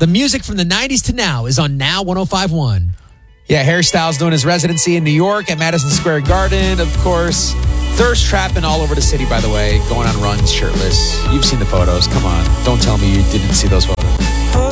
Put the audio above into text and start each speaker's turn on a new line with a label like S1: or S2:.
S1: The music from the 90s to now is on Now 105.1.
S2: Yeah, Harry Styles doing his residency in New York at Madison Square Garden, of course. Thirst trapping all over the city, by the way, going on runs shirtless. You've seen the photos. Come on. Don't tell me you didn't see those photos.